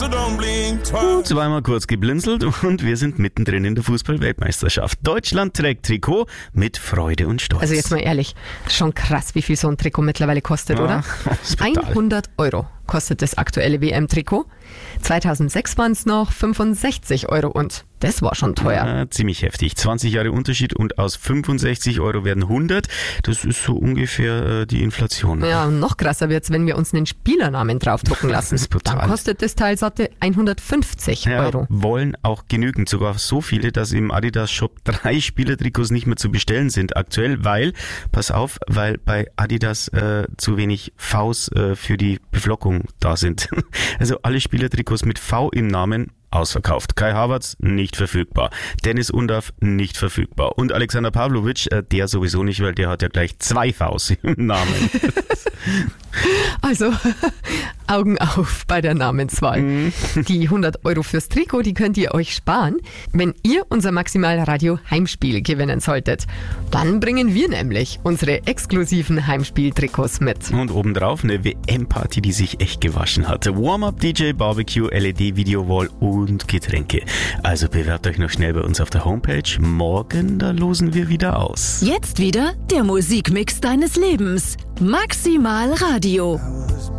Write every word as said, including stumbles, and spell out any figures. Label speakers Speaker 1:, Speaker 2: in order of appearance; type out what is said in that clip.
Speaker 1: Zweimal kurz geblinzelt und wir sind mittendrin in der Fußball-Weltmeisterschaft. Deutschland trägt Trikot mit Freude und Stolz.
Speaker 2: Also jetzt mal ehrlich, schon krass, wie viel so ein Trikot mittlerweile kostet,
Speaker 1: Ja,
Speaker 2: oder?
Speaker 1: das ist brutal.
Speaker 2: hundert Euro kostet das aktuelle W M-Trikot. zweitausendsechs waren es noch fünfundsechzig Euro und das war schon teuer.
Speaker 1: Ja, ziemlich heftig. zwanzig Jahre Unterschied und aus fünfundsechzig Euro werden hundert. Das ist so ungefähr äh, die Inflation.
Speaker 2: Ja, und noch krasser wird's, wenn wir uns einen Spielernamen draufdrucken lassen.
Speaker 1: Das ist brutal.
Speaker 2: Dann kostet das Teil satte hundertfünfzig
Speaker 1: Ja,
Speaker 2: Euro.
Speaker 1: wollen auch genügend, sogar so viele, dass im Adidas-Shop drei Spielertrikots nicht mehr zu bestellen sind aktuell, weil, pass auf, weil bei Adidas äh, zu wenig Vs äh, für die Beflockung da sind. Also alle Spielertrikots mit V im Namen ausverkauft. Kai Havertz nicht verfügbar. Dennis Undaff nicht verfügbar. Und Alexander Pavlovic, äh, der sowieso nicht, weil der hat ja gleich zwei Vs im Namen.
Speaker 2: Also Augen auf bei der Namenswahl.
Speaker 1: Mhm.
Speaker 2: Die hundert Euro fürs Trikot, die könnt ihr euch sparen, wenn ihr unser Maximalradio Heimspiel gewinnen solltet. Dann bringen wir nämlich unsere exklusiven Heimspiel-Trikots mit.
Speaker 1: Und obendrauf eine W M-Party, die sich echt gewaschen hatte. Warm-Up, D J, Barbecue, L E D-Video-Wall und Getränke. Also bewerbt euch noch schnell bei uns auf der Homepage. Morgen, da losen wir wieder aus.
Speaker 3: Jetzt wieder der Musikmix deines Lebens. Maximal Radio.